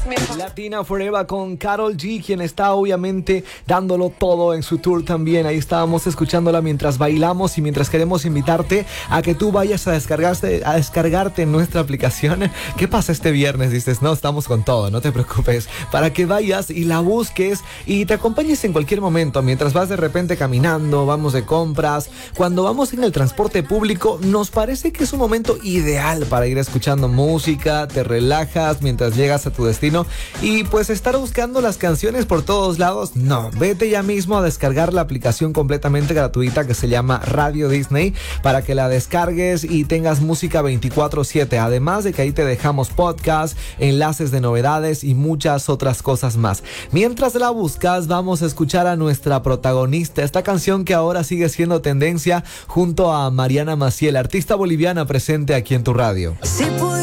Latina Forever con Karol G, quien está obviamente dándolo todo en su tour también. Ahí estábamos escuchándola mientras bailamos y mientras queremos invitarte a que tú vayas a descargarte nuestra aplicación. ¿Qué pasa este viernes? Dices, no, estamos con todo, no te preocupes. Para que vayas y la busques y te acompañes en cualquier momento. Mientras vas de repente caminando, vamos de compras, cuando vamos en el transporte público, nos parece que es un momento ideal para ir escuchando música, te relajas mientras llegas a tu destino. Y pues estar buscando las canciones por todos lados, no, vete ya mismo a descargar la aplicación completamente gratuita que se llama Radio Disney para que la descargues y tengas música 24/7, además de que ahí te dejamos podcast, enlaces de novedades y muchas otras cosas más. Mientras la buscas, vamos a escuchar a nuestra protagonista, esta canción que ahora sigue siendo tendencia junto a Mariana Maciel, artista boliviana presente aquí en tu radio.